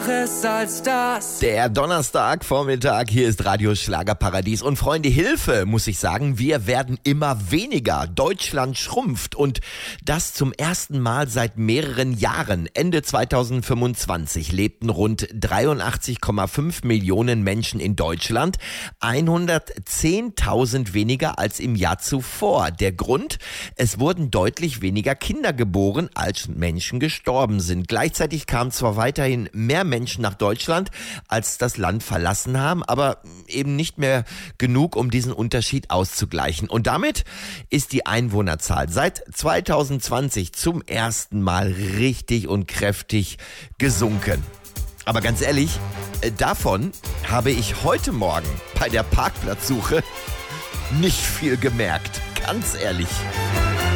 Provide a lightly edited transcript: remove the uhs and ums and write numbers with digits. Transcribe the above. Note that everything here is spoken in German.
Schlimmeres als das. Der Donnerstagvormittag, hier ist Radio Schlagerparadies. Und Freunde, Hilfe, muss ich sagen, wir werden immer weniger. Deutschland schrumpft und das zum ersten Mal seit mehreren Jahren. Ende 2025 lebten rund 83,5 Millionen Menschen in Deutschland. 110.000 weniger als im Jahr zuvor. Der Grund? Es wurden deutlich weniger Kinder geboren, als Menschen gestorben sind. Gleichzeitig kamen zwar weiterhin mehr Menschen nach Deutschland, als das Land verlassen haben, aber eben nicht mehr genug, um diesen Unterschied auszugleichen. Und damit ist die Einwohnerzahl seit 2020 zum ersten Mal richtig und kräftig gesunken. Aber ganz ehrlich, davon habe ich heute Morgen bei der Parkplatzsuche nicht viel gemerkt. Ganz ehrlich.